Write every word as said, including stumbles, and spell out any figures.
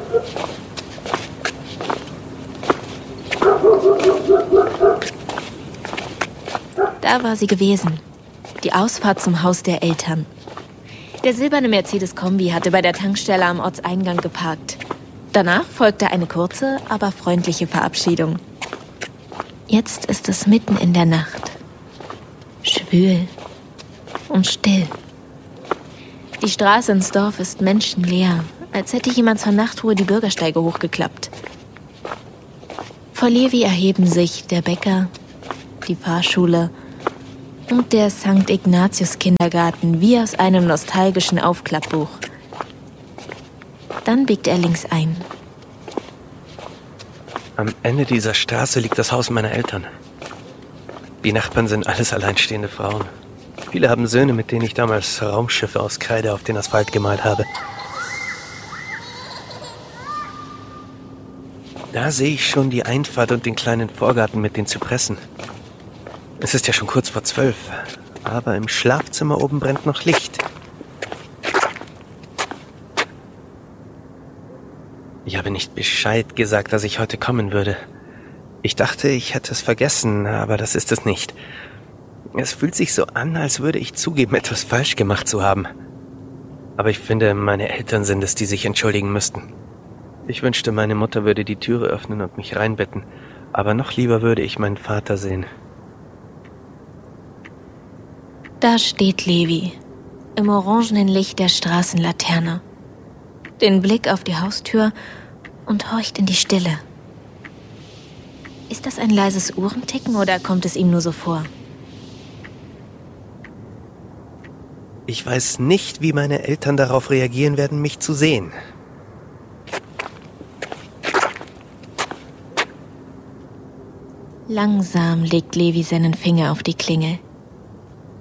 Da war sie gewesen. Die Ausfahrt zum Haus der Eltern. Der silberne Mercedes-Kombi hatte bei der Tankstelle am Ortseingang geparkt. Danach folgte eine kurze, aber freundliche Verabschiedung. Jetzt ist es mitten in der Nacht. Schwül und still. Die Straße ins Dorf ist menschenleer, als hätte jemand zur Nachtruhe die Bürgersteige hochgeklappt. Vor Levi erheben sich der Bäcker, die Fahrschule und der Sankt Ignatius-Kindergarten wie aus einem nostalgischen Aufklappbuch. Dann biegt er links ein. Am Ende dieser Straße liegt das Haus meiner Eltern. Die Nachbarn sind alles alleinstehende Frauen. Viele haben Söhne, mit denen ich damals Raumschiffe aus Kreide auf den Asphalt gemalt habe. Da sehe ich schon die Einfahrt und den kleinen Vorgarten mit den Zypressen. Es ist ja schon kurz vor zwölf, aber im Schlafzimmer oben brennt noch Licht. Ich habe nicht Bescheid gesagt, dass ich heute kommen würde. Ich dachte, ich hätte es vergessen, aber das ist es nicht. Es fühlt sich so an, als würde ich zugeben, etwas falsch gemacht zu haben. Aber ich finde, meine Eltern sind es, die sich entschuldigen müssten. Ich wünschte, meine Mutter würde die Türe öffnen und mich reinbetten, aber noch lieber würde ich meinen Vater sehen. Da steht Levi, im orangenen Licht der Straßenlaterne. Den Blick auf die Haustür und horcht in die Stille. Ist das ein leises Uhrenticken oder kommt es ihm nur so vor? Ich weiß nicht, wie meine Eltern darauf reagieren werden, mich zu sehen. Langsam legt Levi seinen Finger auf die Klingel.